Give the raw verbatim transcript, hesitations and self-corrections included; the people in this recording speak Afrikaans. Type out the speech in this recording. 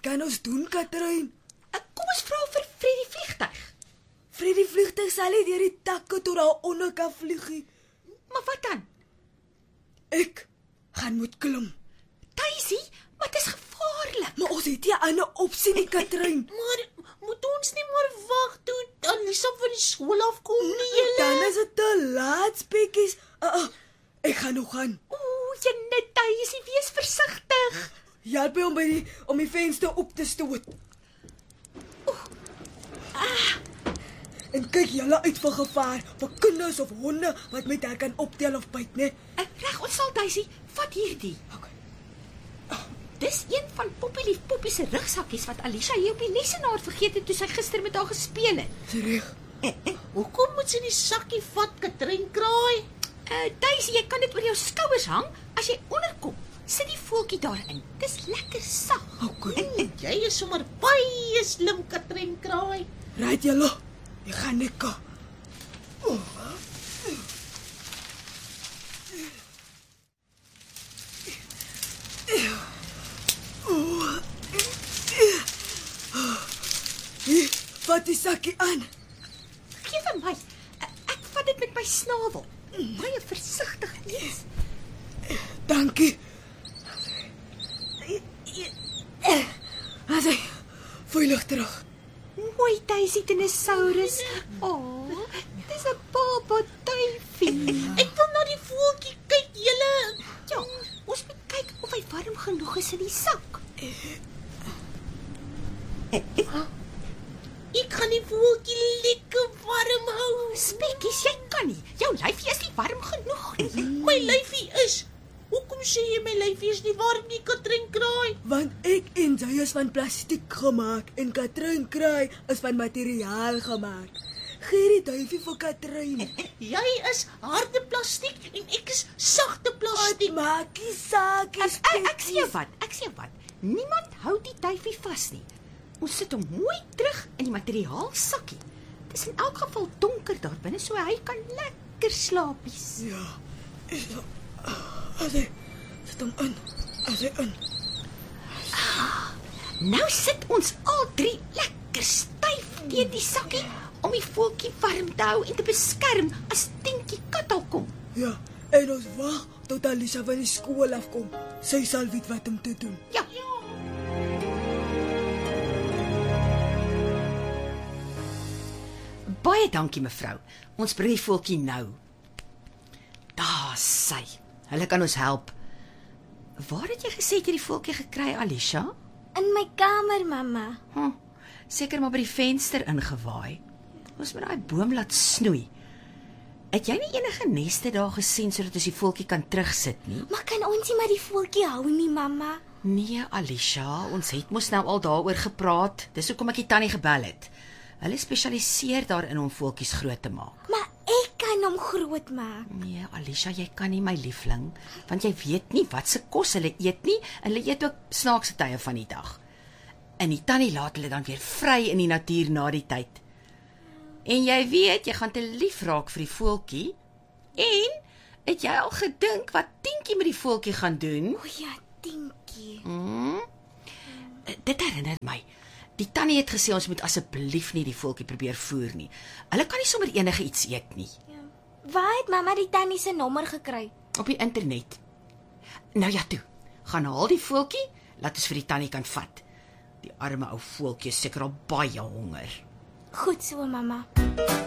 kan ons doen, Katrein? Kom ons vra vir Freddy vliegtuig. Vir die vliegtuig sal nie deur die takke tot daar onder kan vlieg nie. Maar wat dan? Ek gaan moet klim. Daisy, maar dit is gevaarlik. Maar ons het nie 'n ander opsie nie, Katrein. Maar moet ons nie maar wag tot Alisa van die skool afkom nie, julle? Dan is dit te laat, spekkies. Uh, uh, ek gaan nog gaan. Oeh, jene Daisy, wees versigtig. Help my om by die om die venster op te stoot. Ah, En kyk julle uit vir gevaar, vir kinders of honde wat met haar kan optel of byt, né? eh, reg, ons sal Daisy, vat hierdie. Okay. Dis een van Poppielief Poppie se rugsakkies wat Alicia hier op die lesenaar vergeet het toe sy gister met haar gespeel het. Reg. Hoekom moet sy die sakkie vat, Katrein Kraai? Uh, Daisy, jy kan dit oor jou skouers hang as jy onderkom. Sit die voeltjie daarin. Dis lekker sag. Okay. Jy is sommer baie slim, Katrein Kraai. Right julle. Ek gaan nikke. Oh. Hier, vat die sakkie aan. Geef vir my. Uh, ek vat dit met my snavel. Baie versigtig wees. Dankie. Asai, veilig terug. Mooi Daisy dinosaurus. Oh, dis 'n baba duifie. Ek wil na die voeltjie kyk, julle. Ja, ons moet kyk of hy warm genoeg is in die sak. Ek gaan die voeltjie lekker warm hou. Spekkies, jy kan nie. Jou lyfie is nie warm genoeg nie. My lyfie is. Hoekom sê jy my lyfie is nie warm nie, Katrein Kraai? Want ek en sy is van plastiek gemaak en Katrein Kraai is van materiaal gemaak. Gee die duifie vir Katrein. Jy is harde plastiek en ek is sagte plastiek. Maakie saakies. Ek, ek, ek sê jou wat, ek sê jou wat. Niemand hou die duifie vas nie. Ons sit hom mooi terug in die materiaal sakkie. Dit is in elk geval donker daar binne, so hy kan lekker slaapies. Ja. Asai, sit hom in. Asai in. Nou sit ons al drie lekker styf teen die sakkie om die voeltjie warm te hou en te beskerm as Tinkie Katal kom. Ja, en ons wag tot Alisa van die skool afkom. Sy sal weet wat om te doen. Ja. Baie dankie mevrou. Ons bring die voeltjie nou. Daar sy. Hulle kan ons help. Waar het jy gesê jy die voeltjie gekry, Alicia? In my kamer, mamma. Hm, seker maar by die venster ingewaai. Ons moet daai boom laat snoei. Het jy nie enige neste daar gesien sodat ons die voeltjie kan terugsit nie? Maar kan ons nie maar die voeltjie hou nie, mamma? Nee, Alicia, ons het mos nou al daaroor gepraat. Dis hoekom ek die tannie gebel het. Hulle spesialiseer daarin om voeltjies groot te maak. Maar ek kan hom groot maak. Nee, Alicia, jy kan nie, my liefling, want jy weet nie wat se kos hulle eet nie. Hulle eet ook snaakse tye van die dag. En die tannie laat hulle dan weer vry in die natuur na die tyd. En jy weet, jy gaan te lief raak vir die voeltjie. En het jy al gedink wat Tinkie met die voeltjie gaan doen? O ja, Tinkie. Hmm? Dit herinner my. Die tannie het gesê ons moet asseblief nie die voeltjie probeer voer nie. Hulle kan nie sommer enige iets eet nie. Ja. Waar het mamma die tannie se nommer gekry? Op die internet. Nou ja toe, gaan haal die voeltjie, laat ons vir die tannie kan vat. Die arme ou voeltjie is seker al baie honger. Goed so, mamma.